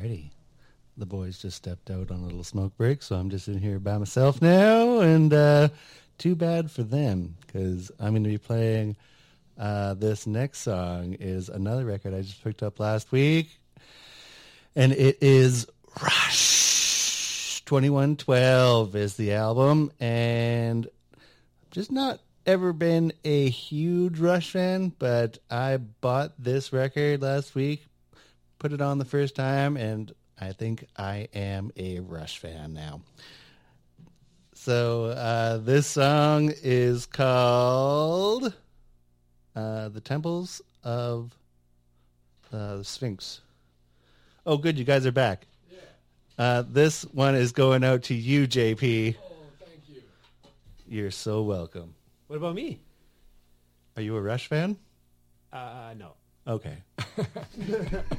Alrighty. The boys just stepped out on a little smoke break, so I'm just in here by myself now, and too bad for them, because I'm going to be playing this next song is another record I just picked up last week, and it is Rush. 2112 is the album, and just not ever been a huge Rush fan, but I bought this record last week, put it on the first time, and I think I am a Rush fan now. So this song is called The Temples of the Sphinx. Oh, good, you guys are back. Yeah. This one is going out to you, JP. Oh, thank you. You're so welcome. What about me? Are you a Rush fan? No. Okay.